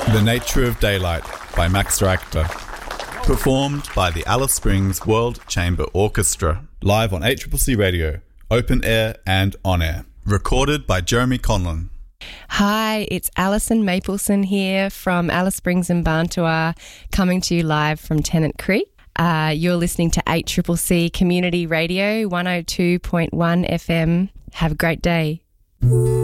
The Nature of Daylight by Max Richter. Performed by the Alice Springs World Chamber Orchestra. Live on ACCC Radio, open air and on air. Recorded by Jeremy Conlon. Hi, it's Alison Mapleson here from Alice Springs and Bantua, coming to you live from Tennant Creek. You're listening to ACCC Community Radio 102.1 FM. Have a great day.